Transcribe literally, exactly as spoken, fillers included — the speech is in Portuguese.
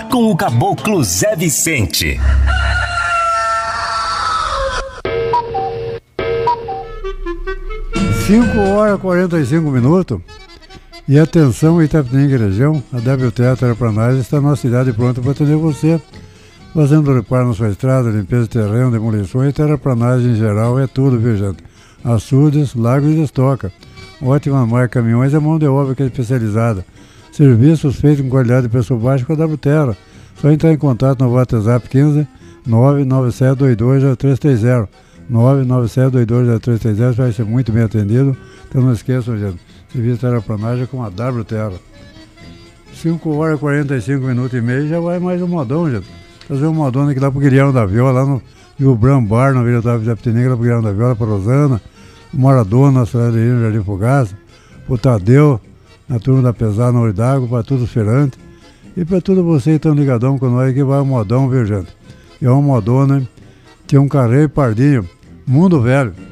com o Caboclo Zé Vicente. cinco horas e quarenta e cinco minutos. E atenção, Itapetininga e região, a W T A Terraplanagem está na cidade pronta para atender você. Fazendo reparo na sua estrada, limpeza de terreno, demolições e terraplanagem em geral é tudo, viu gente? Açudes, lagos e estoca. Ótima marca caminhões e mão de obra que é especializada. Serviços feitos com qualidade de preço baixo com a W Terra. Só entrar em contato no WhatsApp quinze nove nove sete dois dois zero três três zero. nove nove sete dois dois zero três três zero, vai ser muito bem atendido. Então não esqueçam, gente, serviço de terraplanagem com a W Terra. cinco horas e quarenta e cinco minutos e meio já vai mais um modão, gente. Fazer um modão aqui lá pro Guilherme da Viola, lá no Rio Bram Bar, na Vila da Itapetininga, lá pro Guilherme da Viola, pra Rosana, o Maradona, na cidade de no Jardim Fogaça, o Tadeu, na turma da Pesada, na Oridago, para todos os feirantes. E para todos vocês que estão ligadão com nós, que vai um modão, viu, gente? E é um modão, né? Tinha um carreiro pardinho, mundo velho.